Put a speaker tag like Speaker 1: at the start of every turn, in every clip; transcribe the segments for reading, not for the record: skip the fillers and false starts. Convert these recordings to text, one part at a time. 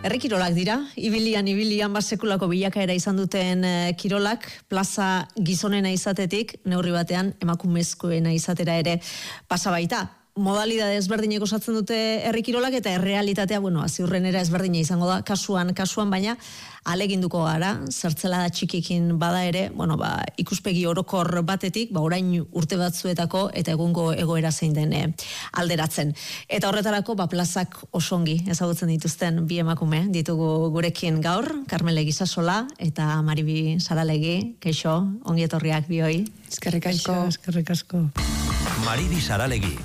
Speaker 1: Herri kirolak dira, ibilian basekulako bilakaera izan duten kirolak, plaza gizonena izatetik, neurri batean emakumezkoena izatera ere pasa baita. Modalidade ezberdinek osatzen dute herri kirolak eta errealitatea, ziurrenera ezberdina izango da kasuan, baina aleginduko gara, zertzela da txikikin bada ere, ikuspegi orokor batetik, orain urte batzuetako eta egungo egoera zein den alderatzen. Eta horretarako, plazak osongi ezagutzen dituzten bi emakume ditugu gurekin gaur, Karmele Gisasola eta Maribi Saralegi, keixo, ongi etorriak bioi.
Speaker 2: Eskerrik asko.
Speaker 3: Maribi Saralegi.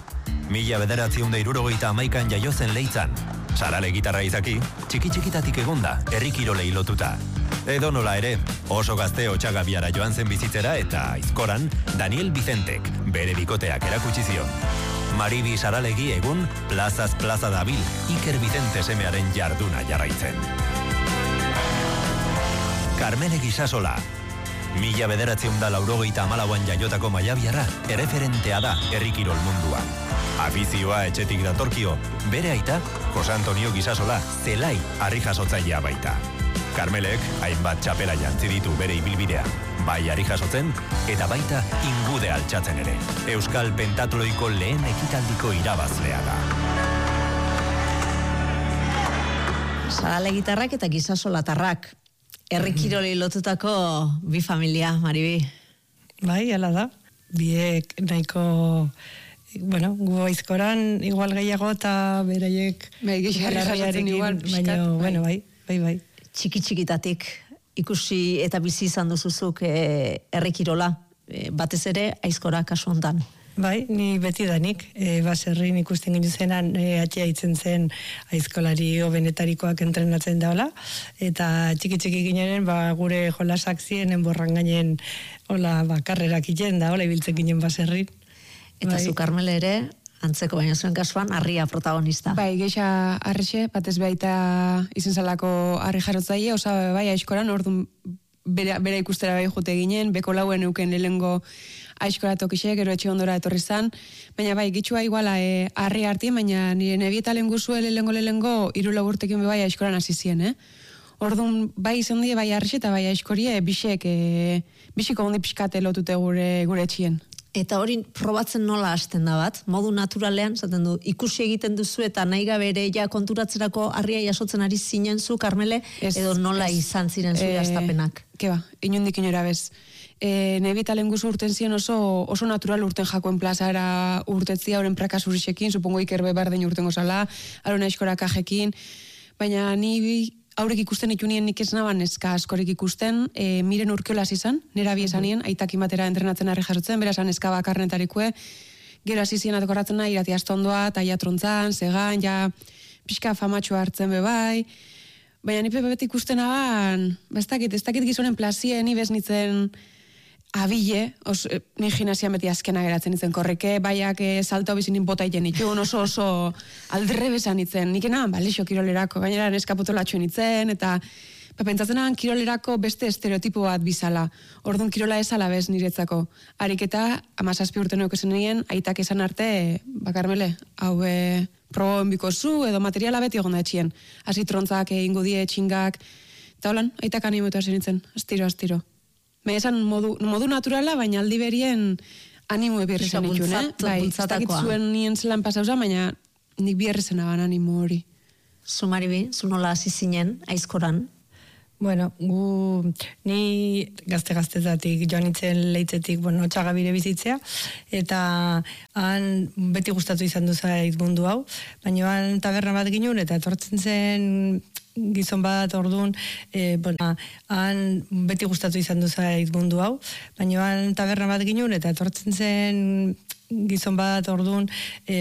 Speaker 3: 1971an jaio zen Leitzan. Sarale gitarra izaki, txiki-txikitatik egonda, herri kirolei lotuta. Edo nola ere, oso gazte Otsagabiara joan zen bizitzera eta Aizkoran Daniel Vicentek bere bikoteak erakutsi zion. Maribi Saralegi egun plazaz plaza dabil Iker Vicente semearen jarduna jarraitzen. Karmele Gisasola. 1984an jaiotako maiabiarra erreferentea da herri kirol munduan. Afizioa etxetik datorkio, bere aita, Jose Antonio Gisasola, zelai harri jasotzailea baita. Karmelek hainbat txapela jantzi ditu bere ibilbidea, bai harri jasotzen eta baita ingude altxatzen ere. Euskal pentatloiko lehen ekitaldiko irabazlea da.
Speaker 1: Sarale gitarrak eta Gisasola tarrak. Herri kirolei lotutako bi familia, Maribi.
Speaker 2: Bai, hala da. Biek nahiko, gu Aizkoran igual gehiago eta beraiek bai.
Speaker 1: Txiki-txikitatik ikusi eta bizi izan duzuzuk herri kirola, batez ere Aizkora kasu hontan.
Speaker 2: Bai, ni beti danik, baserrin ikusten ginen zenan, atxea itzen zen aizkolari hobenetarikoak entrenatzen daola, eta txiki-txiki ginen, gure jolasak zienen borran gainen, karrerak iten da, ibiltzen ginen baserrin.
Speaker 1: Eta zu, Karmele ere, antzeko baina zuen kasuan, harria protagonista.
Speaker 4: Bai, geixa harrixe, batez baita izen zalako harri jarotzaile, bai, Aizkoran, orduan bera ikustera bai jute ginen, beko lauen euken lehengo Aizkora tokixe, gero etxe ondora etorri zan, baina bai, gitxua iguala harri hartien, baina nire nebieta lehen guzue lehengo 3 urtekin bai Aizkoran hasi zien, Orduan, bai izan die, bai harrixe eta bai Aizkorie, bisiko ondi pixkate lotute gure etxien.
Speaker 1: Eta hori probatzen nola hasten da bat, modu naturalean, zaten du, ikusi egiten duzu eta nahi gabe ere konturatzerako harria jasotzen ari zinen zu, Karmele, edo nola izan ziren zure astapenak?
Speaker 4: Keba, inondik inora bez. Nebita lehen guzu urten ziren oso natural urten jakoen plazara urtetzia, horren prakasurisekin, supongo Ikerbe bardein urten gozala, Arona Aizkora kajekin, baina ni aurrek ikusten ikunien nik ez naban eska askorik ikusten, miren urkeolaz izan, nera bi esanien, aitak imatera entrenatzen harri jasotzen, berazan eska bakarnetarikue, gero hasi ziren adokoratzen nahi, irati astondoa, taia trontzan, segan, pixka famatxua hartzen bebai, baina ni pepet ikusten aban, ez dakit gizonen plazien, ni beznitzen abile, ni gimnasian beti azkena geratzen itzen korreke, baiak salto bizinin bota iten itun, oso aldre bezan itzen, nik enaban balixo kirolerako, gainera neskaputolatxuen itzen, eta pentsatzen nahan kirolerako beste estereotipo bat bizala, orduan kirola ezala bez niretzako, ariketa 17 urte neukezen nien, aitak esan arte, Karmele, hau proben bikozu, edo materiala beti egon da etxien, hasi trontzak, ingudie, txingak, eta holan, aitak animoetu hasi nintzen, astiro. Baina esan modu naturala, baina aldi berien animo ebierri zen itxun, Bai, ez dakit zuen nien zelan pasauza, baina nik bierri zen aban animo hori.
Speaker 1: Zu, Maribi, zu nola hasi zinen Aizkoran?
Speaker 2: Ni gazte-gaztetatik joan itzen Leitzetik, Otsagabire bizitzea, eta han beti gustatu izan duzait mundu hau, baina han taberna bat ginen, eta etortzen zen gizon bat orduan, han beti gustatu izan duzait mundu hau, baina han taberna bat ginen, eta etortzen zen gizon bat orduan,